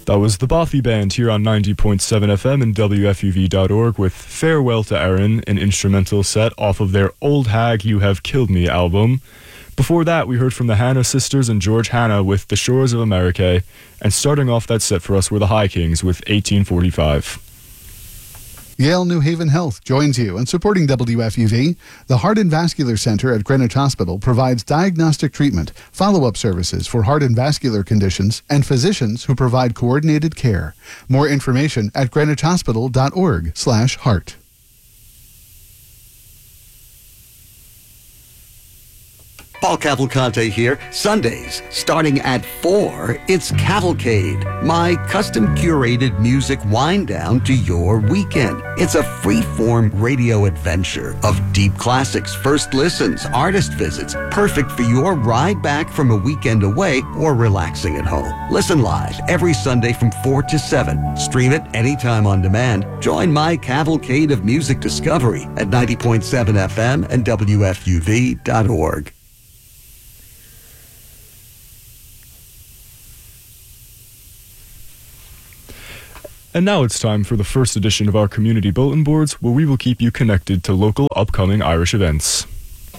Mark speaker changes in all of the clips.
Speaker 1: That was the Bothy Band here on 90.7 FM and WFUV.org with Farewell to Erin, an instrumental set off of their Old Hag You Have Killed Me album. Before that, we heard from the Hanna Sisters and George Hanna with The Shores of America, and starting off that set for us were the High Kings with 1845.
Speaker 2: Yale New Haven Health joins you in supporting WFUV. The Heart and Vascular Center at Greenwich Hospital provides diagnostic treatment, follow-up services for heart and vascular conditions, and physicians who provide coordinated care. More information at greenwichhospital.org/heart.
Speaker 3: Paul Cavalcante here. Sundays, starting at 4, it's Cavalcade, my custom-curated music wind down to your weekend. It's a free-form radio adventure of deep classics, first listens, artist visits, perfect for your ride back from a weekend away or relaxing at home. Listen live every Sunday from 4 to 7. Stream it anytime on demand. Join my Cavalcade of music discovery at 90.7 FM and WFUV.org.
Speaker 1: And now it's time for the first edition of our community bulletin boards, where we will keep you connected to local upcoming Irish events.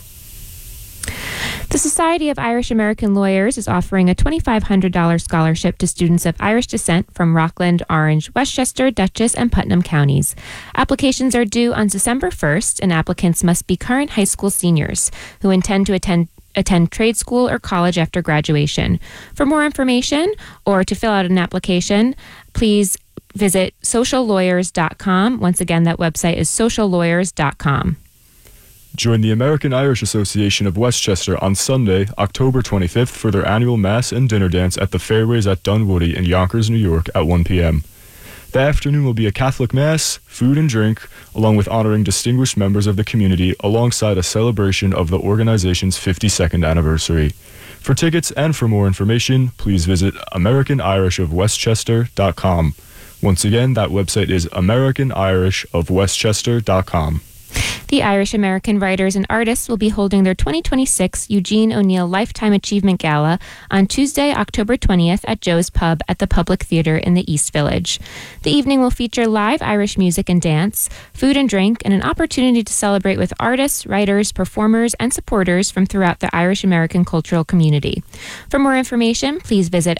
Speaker 4: The Society of Irish American Lawyers is offering a $2,500 scholarship to students of Irish descent from Rockland, Orange, Westchester, Dutchess, and Putnam counties. Applications are due on December 1st, and applicants must be current high school seniors who intend to attend trade school or college after graduation. For more information or to fill out an application, please visit sociallawyers.com. Once again, that website is sociallawyers.com.
Speaker 1: Join the American Irish Association of Westchester on Sunday, October 25th for their annual Mass and Dinner Dance at the Fairways at Dunwoody in Yonkers, New York at 1 p.m. The afternoon will be a Catholic Mass, food and drink, along with honoring distinguished members of the community alongside a celebration of the organization's 52nd anniversary. For tickets and for more information, please visit AmericanIrishofWestchester.com. Once again, that website is AmericanIrishofWestchester.com.
Speaker 4: The Irish American Writers and Artists will be holding their 2026 Eugene O'Neill Lifetime Achievement Gala on Tuesday, October 20th at Joe's Pub at the Public Theater in the East Village. The evening will feature live Irish music and dance, food and drink, and an opportunity to celebrate with artists, writers, performers, and supporters from throughout the Irish American cultural community. For more information, please visit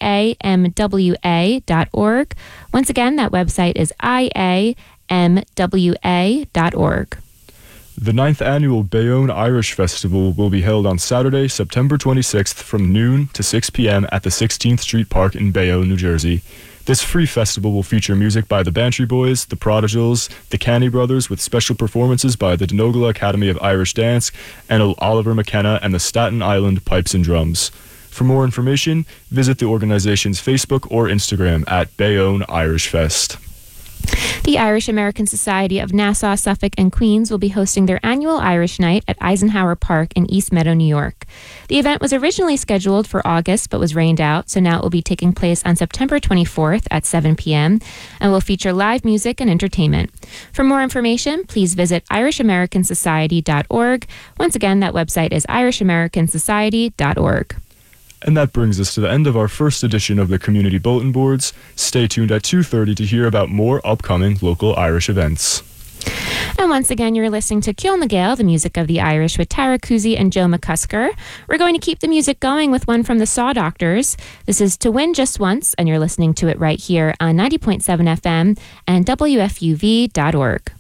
Speaker 4: iamwa.org. Once again, that website is iamwa.org.
Speaker 1: The 9th annual Bayonne Irish Festival will be held on Saturday, September 26th from noon to 6 p.m. at the 16th Street Park in Bayonne, New Jersey. This free festival will feature music by the Bantry Boys, the Prodigals, the Canny Brothers, with special performances by the Donogala Academy of Irish Dance and Oliver McKenna and the Staten Island Pipes and Drums. For more information, visit the organization's Facebook or Instagram at Bayonne Irish Fest.
Speaker 4: The Irish American Society of Nassau, Suffolk, and Queens will be hosting their annual Irish Night at Eisenhower Park in East Meadow, New York. The event was originally scheduled for August but was rained out, so now it will be taking place on September 24th at 7 p.m. and will feature live music and entertainment. For more information, please visit IrishAmericanSociety.org. Once again, that website is IrishAmericanSociety.org.
Speaker 1: And that brings us to the end of our first edition of the Community Bulletin Boards. Stay tuned at 2:30 to hear about more upcoming local Irish events.
Speaker 4: And once again, you're listening to Ciall na Gael, the music of the Irish, with Tara Kuzi and Joe McCusker. We're going to keep the music going with one from the Saw Doctors. This is To Win Just Once, and you're listening to it right here on 90.7 FM and WFUV.org.